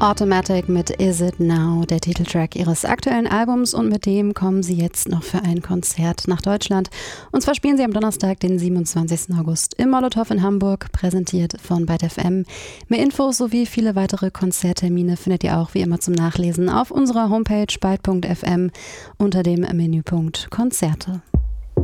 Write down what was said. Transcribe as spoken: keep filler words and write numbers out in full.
Automatic mit Is It Now, der Titeltrack ihres aktuellen Albums, und mit dem kommen sie jetzt noch für ein Konzert nach Deutschland. Und zwar spielen sie am Donnerstag, den siebenundzwanzigsten August im Molotow in Hamburg, präsentiert von Byte F M. Mehr Infos sowie viele weitere Konzerttermine findet ihr auch wie immer zum Nachlesen auf unserer Homepage byte punkt f m unter dem Menüpunkt Konzerte.